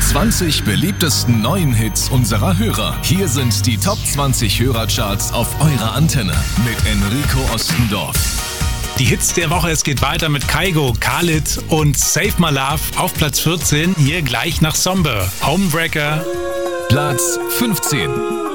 20 beliebtesten neuen Hits unserer Hörer. Hier sind die Top 20 Hörercharts auf eurer Antenne mit Enrico Ostendorf. Die Hits der Woche, es geht weiter mit Kygo, Khalid und Save My Love auf Platz 14, hier gleich nach Somber. Homebreaker. Platz 15.